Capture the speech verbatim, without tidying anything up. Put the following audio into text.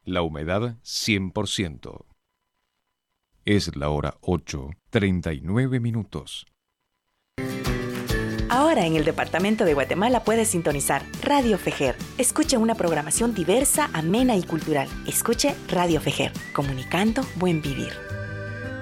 La humedad cien por ciento. Es la hora ocho, treinta y nueve minutos. Ahora en el departamento de Guatemala puedes sintonizar Radio Fejer. Escuche una programación diversa, amena y cultural. Escuche Radio Fejer, comunicando buen vivir.